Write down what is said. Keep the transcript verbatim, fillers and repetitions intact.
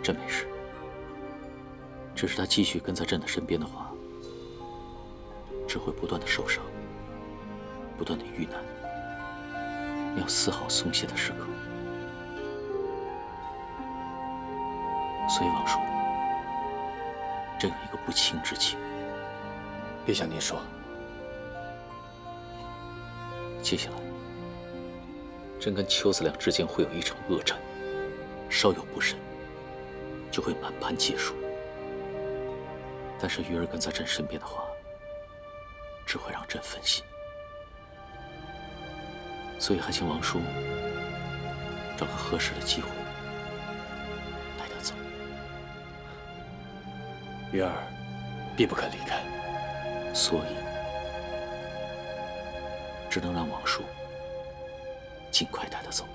朕没事，只是他继续跟在朕的身边的话，只会不断的受伤，不断的遇难，没有丝毫松懈的时刻。所以王叔，朕有一个不情之请。 陛下，您说。 接下来，朕跟邱子良之间会有一场恶战，稍有不慎，就会满盘皆输。但是鱼儿跟在朕身边的话，只会让朕分心。所以还请王叔找个合适的机会带他走。 鱼儿必不肯离开， 所以只能让王叔尽快带他走。